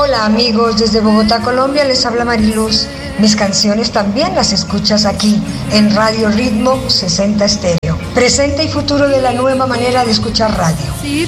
Hola amigos, desde Bogotá, Colombia, les habla Mariluz. Mis canciones también las escuchas aquí, en Radio Ritmo 60 Estéreo. Presente y futuro de la nueva manera de escuchar radio. Si